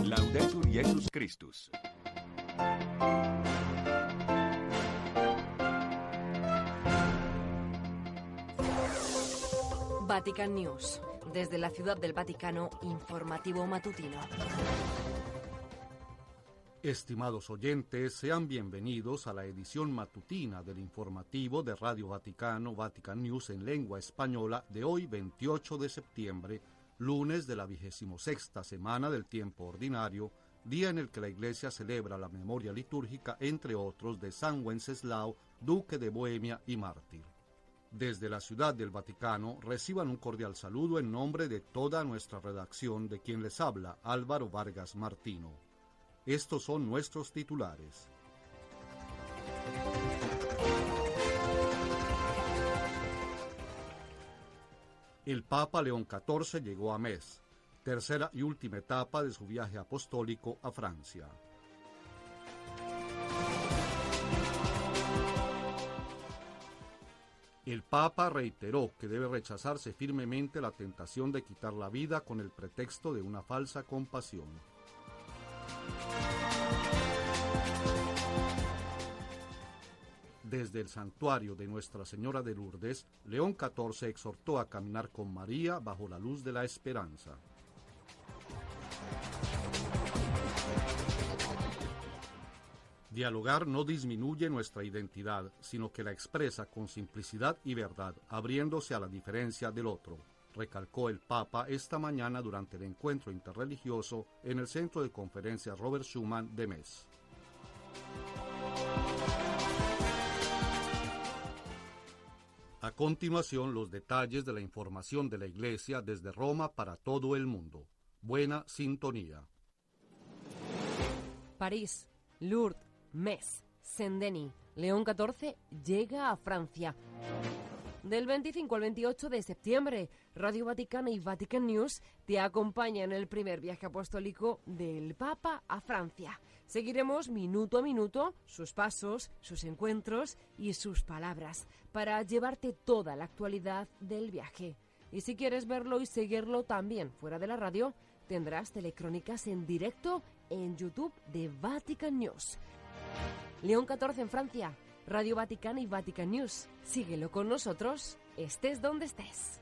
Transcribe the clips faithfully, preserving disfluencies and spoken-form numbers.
Laudetur Jesus Christus. Vatican News. Desde la Ciudad del Vaticano, informativo matutino. Estimados oyentes, sean bienvenidos a la edición matutina del informativo de Radio Vaticano, Vatican News en lengua española de hoy veintiocho de septiembre, lunes de la vigésimo sexta semana del tiempo ordinario, día en el que la Iglesia celebra la memoria litúrgica, entre otros, de San Wenceslao, duque de Bohemia y mártir. Desde la Ciudad del Vaticano reciban un cordial saludo en nombre de toda nuestra redacción, de quien les habla Álvaro Vargas Martino. Estos son nuestros titulares. El Papa León catorce llegó a Metz, tercera y última etapa de su viaje apostólico a Francia. El Papa reiteró que debe rechazarse firmemente la tentación de quitar la vida con el pretexto de una falsa compasión. Desde el santuario de Nuestra Señora de Lourdes, León catorce exhortó a caminar con María bajo la luz de la esperanza. Dialogar no disminuye nuestra identidad, sino que la expresa con simplicidad y verdad, abriéndose a la diferencia del otro, recalcó el Papa esta mañana durante el encuentro interreligioso en el Centro de Conferencias Robert Schuman de Metz. A continuación, los detalles de la información de la Iglesia desde Roma para todo el mundo. Buena sintonía. París, Lourdes, Metz, Saint-Denis, León catorce llega a Francia. Del veinticinco al veintiocho de septiembre, Radio Vaticana y Vatican News te acompañan en el primer viaje apostólico del Papa a Francia. Seguiremos minuto a minuto sus pasos, sus encuentros y sus palabras para llevarte toda la actualidad del viaje. Y si quieres verlo y seguirlo también fuera de la radio, tendrás telecrónicas en directo en YouTube de Vatican News. León catorce en Francia, Radio Vaticana y Vatican News. Síguelo con nosotros, estés donde estés.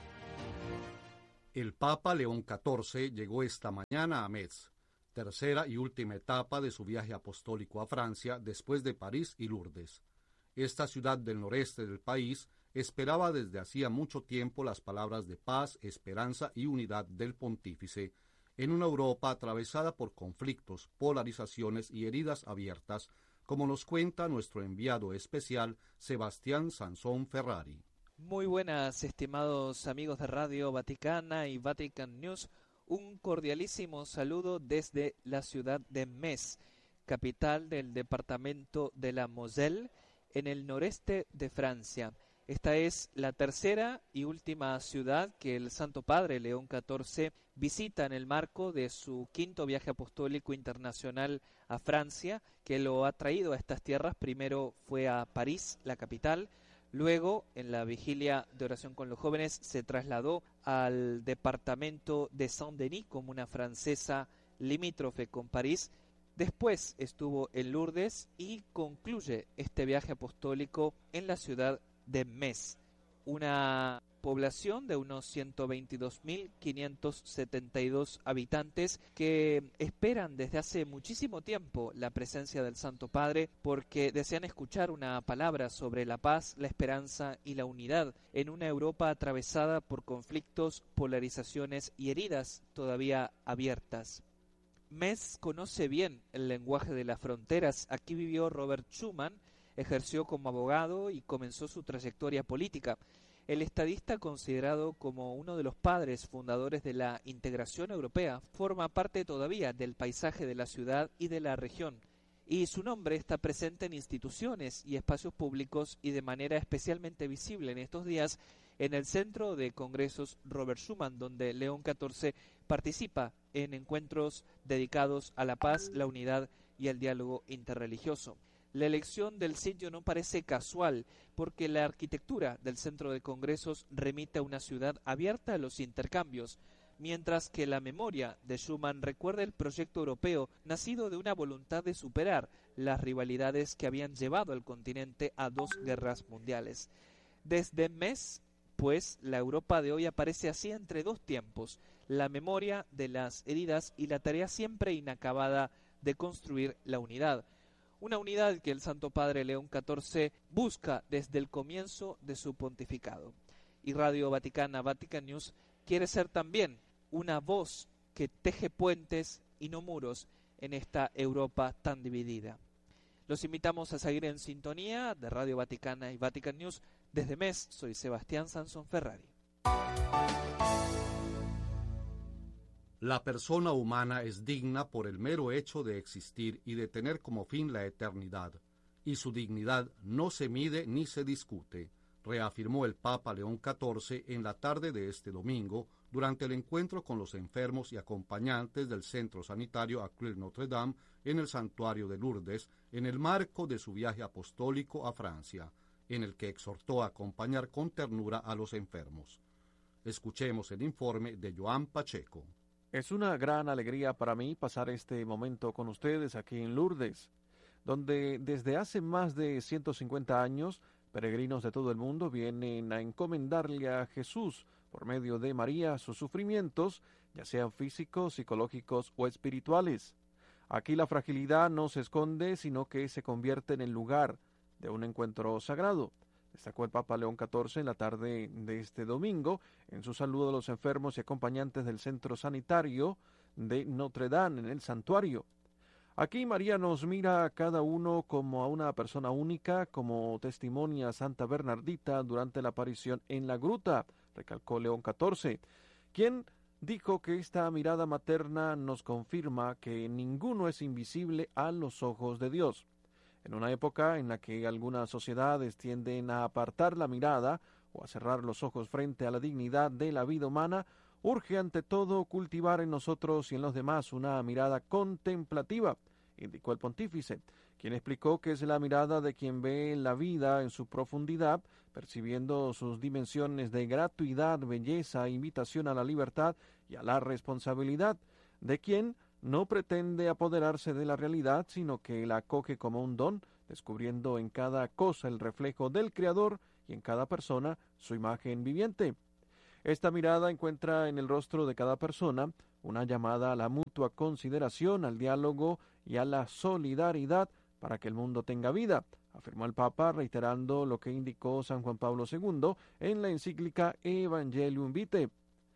El Papa León catorce llegó esta mañana a Metz, tercera y última etapa de su viaje apostólico a Francia después de París y Lourdes. Esta ciudad del noreste del país esperaba desde hacía mucho tiempo las palabras de paz, esperanza y unidad del pontífice en una Europa atravesada por conflictos, polarizaciones y heridas abiertas, como nos cuenta nuestro enviado especial Sebastián Sansón Ferrari. Muy buenas, estimados amigos de Radio Vaticana y Vatican News. Un cordialísimo saludo desde la ciudad de Metz, capital del departamento de la Moselle, en el noreste de Francia. Esta es la tercera y última ciudad que el Santo Padre León catorce visita en el marco de su quinto viaje apostólico internacional a Francia, que lo ha traído a estas tierras. Primero fue a París, la capital. Luego, en la vigilia de oración con los jóvenes, se trasladó al departamento de Saint-Denis, comuna francesa limítrofe con París. Después estuvo en Lourdes y concluye este viaje apostólico en la ciudad de Metz, una población de unos ciento veintidós mil quinientos setenta y dos habitantes que esperan desde hace muchísimo tiempo la presencia del Santo Padre, porque desean escuchar una palabra sobre la paz, la esperanza y la unidad en una Europa atravesada por conflictos, polarizaciones y heridas todavía abiertas. Metz conoce bien el lenguaje de las fronteras. Aquí vivió Robert Schuman, ejerció como abogado y comenzó su trayectoria política. El estadista, considerado como uno de los padres fundadores de la integración europea, forma parte todavía del paisaje de la ciudad y de la región, y su nombre está presente en instituciones y espacios públicos y de manera especialmente visible en estos días en el Centro de Congresos Robert Schuman, donde León catorce participa en encuentros dedicados a la paz, la unidad y el diálogo interreligioso. La elección del sitio no parece casual, porque la arquitectura del Centro de Congresos remite a una ciudad abierta a los intercambios. mientras que la memoria de Schuman recuerda el proyecto europeo nacido de una voluntad de superar las rivalidades que habían llevado al continente a dos guerras mundiales. Desde Metz, pues, la Europa de hoy aparece así entre dos tiempos, la memoria de las heridas y la tarea siempre inacabada de construir la unidad. Una unidad que el Santo Padre León catorce busca desde el comienzo de su pontificado. Y Radio Vaticana, Vatican News, quiere ser también una voz que teje puentes y no muros en esta Europa tan dividida. Los invitamos a seguir en sintonía de Radio Vaticana y Vatican News. Desde Metz, soy Sebastián Sansón Ferrari. La persona humana es digna por el mero hecho de existir y de tener como fin la eternidad, y su dignidad no se mide ni se discute, reafirmó el Papa León catorce en la tarde de este domingo durante el encuentro con los enfermos y acompañantes del Centro Sanitario Accueil Notre Dame en el Santuario de Lourdes, en el marco de su viaje apostólico a Francia, en el que exhortó a acompañar con ternura a los enfermos. Escuchemos el informe de Joan Pacheco. Es una gran alegría para mí pasar este momento con ustedes aquí en Lourdes, donde desde hace más de ciento cincuenta años peregrinos de todo el mundo vienen a encomendarle a Jesús, por medio de María, sus sufrimientos, ya sean físicos, psicológicos o espirituales. Aquí la fragilidad no se esconde, sino que se convierte en el lugar de un encuentro sagrado. Destacó el Papa León catorce en la tarde de este domingo en su saludo a los enfermos y acompañantes del Centro Sanitario de Notre Dame en el santuario. Aquí María nos mira a cada uno como a una persona única, como testimonia Santa Bernardita durante la aparición en la gruta, recalcó León catorce, quien dijo que esta mirada materna nos confirma que ninguno es invisible a los ojos de Dios. En una época en la que algunas sociedades tienden a apartar la mirada o a cerrar los ojos frente a la dignidad de la vida humana, urge ante todo cultivar en nosotros y en los demás una mirada contemplativa, indicó el pontífice, quien explicó que es la mirada de quien ve la vida en su profundidad, percibiendo sus dimensiones de gratuidad, belleza, invitación a la libertad y a la responsabilidad, de quien no pretende apoderarse de la realidad, sino que la acoge como un don, descubriendo en cada cosa el reflejo del Creador y en cada persona su imagen viviente. Esta mirada encuentra en el rostro de cada persona una llamada a la mutua consideración, al diálogo y a la solidaridad para que el mundo tenga vida, afirmó el Papa, reiterando lo que indicó San Juan Pablo segundo en la encíclica Evangelium Vitae.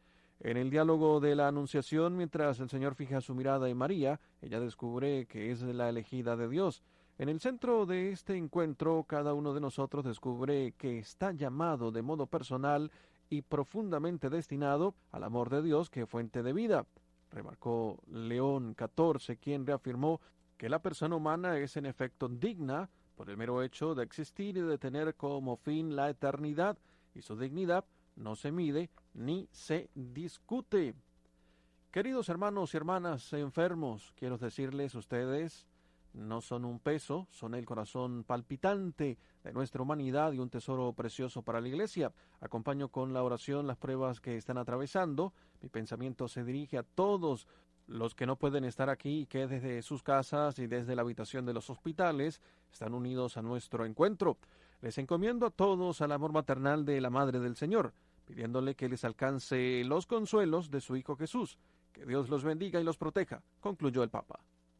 En el diálogo de la Anunciación, mientras el Señor fija su mirada en María, ella descubre que es la elegida de Dios. En el centro de este encuentro, cada uno de nosotros descubre que está llamado de modo personal y profundamente destinado al amor de Dios, que es fuente de vida, remarcó León catorce, quien reafirmó que la persona humana es en efecto digna por el mero hecho de existir y de tener como fin la eternidad, y su dignidad no se mide ni se discute. Queridos hermanos y hermanas enfermos, quiero decirles, ustedes no son un peso, son el corazón palpitante de nuestra humanidad y un tesoro precioso para la Iglesia. Acompaño con la oración las pruebas que están atravesando. Mi pensamiento se dirige a todos los que no pueden estar aquí y que desde sus casas y desde la habitación de los hospitales están unidos a nuestro encuentro. Les encomiendo a todos al amor maternal de la Madre del Señor, pidiéndole que les alcance los consuelos de su Hijo Jesús. Que Dios los bendiga y los proteja, concluyó el Papa.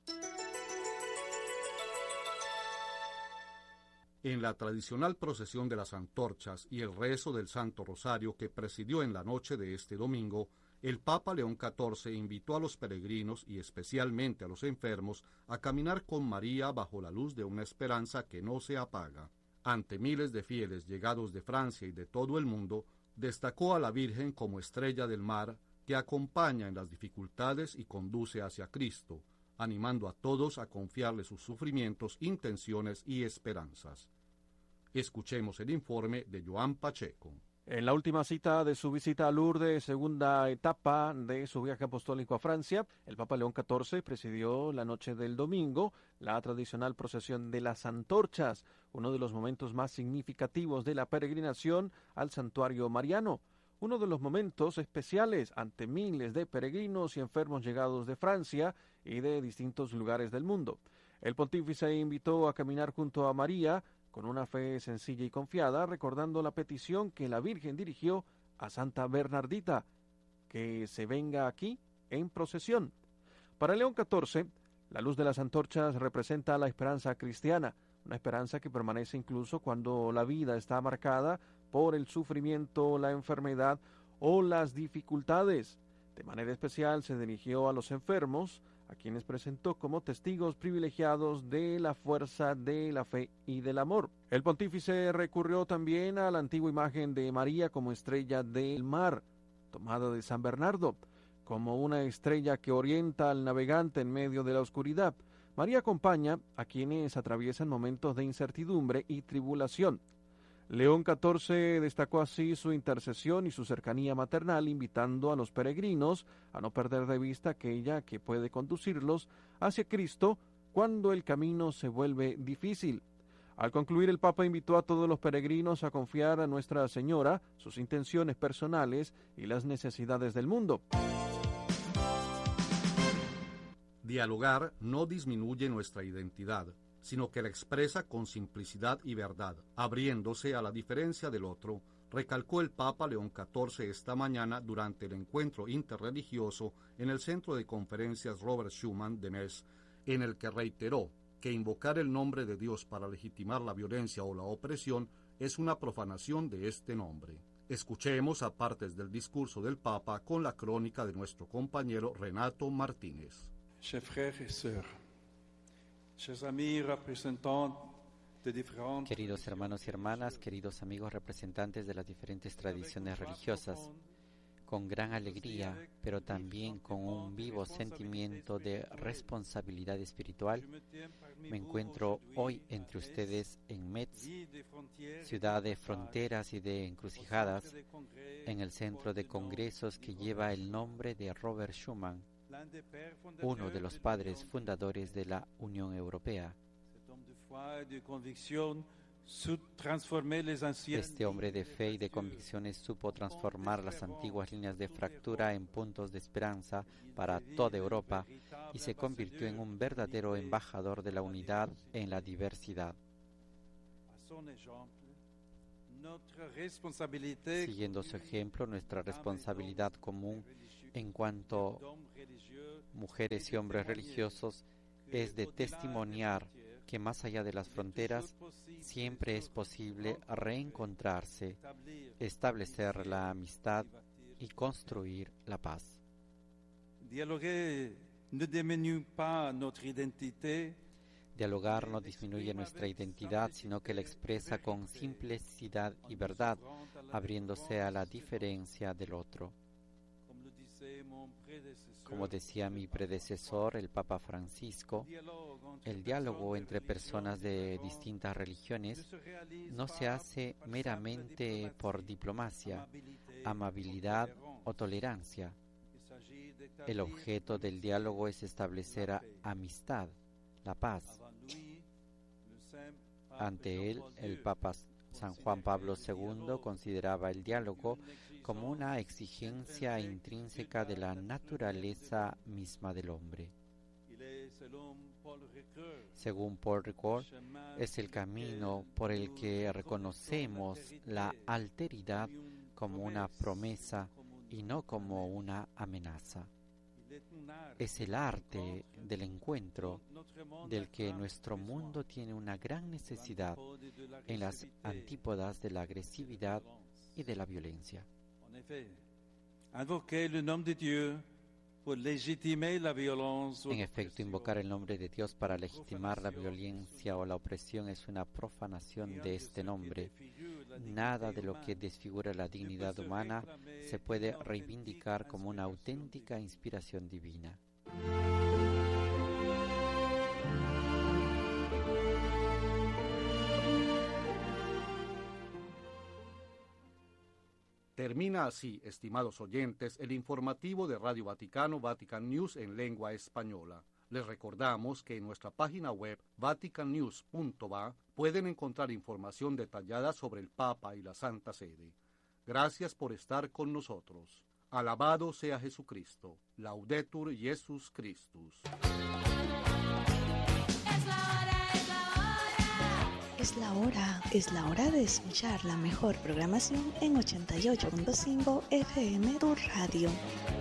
En la tradicional procesión de las antorchas y el rezo del Santo Rosario que presidió en la noche de este domingo, el Papa León catorce invitó a los peregrinos y especialmente a los enfermos a caminar con María bajo la luz de una esperanza que no se apaga. Ante miles de fieles llegados de Francia y de todo el mundo, destacó a la Virgen como estrella del mar que acompaña en las dificultades y conduce hacia Cristo, animando a todos a confiarle sus sufrimientos, intenciones y esperanzas. Escuchemos el informe de Joan Pacheco. En la última cita de su visita a Lourdes, segunda etapa de su viaje apostólico a Francia, el Papa León catorce presidió la noche del domingo la tradicional procesión de las antorchas, uno de los momentos más significativos de la peregrinación al santuario mariano. uno de los momentos especiales ante miles de peregrinos y enfermos llegados de Francia y de distintos lugares del mundo. El pontífice invitó a caminar junto a María con una fe sencilla y confiada, recordando la petición que la Virgen dirigió a Santa Bernardita, que se venga aquí en procesión. Para León catorce, la luz de las antorchas representa la esperanza cristiana, una esperanza que permanece incluso cuando la vida está marcada por el sufrimiento, la enfermedad o las dificultades. De manera especial se dirigió a los enfermos, a quienes presentó como testigos privilegiados de la fuerza de la fe y del amor. El pontífice recurrió también a la antigua imagen de María como estrella del mar, tomada de San Bernardo, como una estrella que orienta al navegante en medio de la oscuridad. María acompaña a quienes atraviesan momentos de incertidumbre y tribulación. León catorce destacó así su intercesión y su cercanía maternal, invitando a los peregrinos a no perder de vista aquella que puede conducirlos hacia Cristo cuando el camino se vuelve difícil. Al concluir, el Papa invitó a todos los peregrinos a confiar a Nuestra Señora sus intenciones personales y las necesidades del mundo. Dialogar no disminuye nuestra identidad, sino que la expresa con simplicidad y verdad, abriéndose a la diferencia del otro, recalcó el Papa León catorce esta mañana durante el encuentro interreligioso en el Centro de Conferencias Robert Schuman de Metz, en el que reiteró que invocar el nombre de Dios para legitimar la violencia o la opresión es una profanación de este nombre. Escuchemos a partes del discurso del Papa con la crónica de nuestro compañero Renato Martínez. Chers frères et sœurs, chers amis représentants de différentes... Queridos hermanos y hermanas, queridos amigos representantes de las diferentes tradiciones religiosas, con gran alegría, pero también con un vivo sentimiento de responsabilidad espiritual, me encuentro hoy entre ustedes en Metz, ciudad de fronteras y de encrucijadas, en el centro de congresos que lleva el nombre de Robert Schuman, uno de los padres fundadores de la Unión Europea. Este hombre de fe y de convicciones supo transformar las antiguas líneas de fractura en puntos de esperanza para toda Europa y se convirtió en un verdadero embajador de la unidad en la diversidad. Siguiendo su ejemplo, nuestra responsabilidad común en cuanto mujeres y hombres religiosos es de testimoniar que más allá de las fronteras siempre es posible reencontrarse, establecer la amistad y construir la paz. Dialogar no disminuye nuestra identidad, sino que la expresa con simplicidad y verdad, abriéndose a la diferencia del otro. Como decía mi predecesor, el Papa Francisco, el diálogo entre personas de distintas religiones no se hace meramente por diplomacia, amabilidad o tolerancia. El objeto del diálogo es establecer a- amistad, la paz. Ante él, el Papa San Juan Pablo segundo consideraba el diálogo como una exigencia intrínseca de la naturaleza misma del hombre. Según Paul Ricoeur, es el camino por el que reconocemos la alteridad como una promesa y no como una amenaza. Es el arte del encuentro del que nuestro mundo tiene una gran necesidad en las antípodas de la agresividad y de la violencia. En efecto, invocar el nombre de Dios para legitimar la violencia o la opresión es una profanación de este nombre. Nada de lo que desfigura la dignidad humana se puede reivindicar como una auténtica inspiración divina. Termina así, estimados oyentes, el informativo de Radio Vaticano, Vatican News en lengua española. Les recordamos que en nuestra página web vatican news punto va pueden encontrar información detallada sobre el Papa y la Santa Sede. Gracias por estar con nosotros. Alabado sea Jesucristo. Laudetur Jesus Christus. Es la hora, es la hora de escuchar la mejor programación en ochenta y ocho punto cinco F M Tu Radio.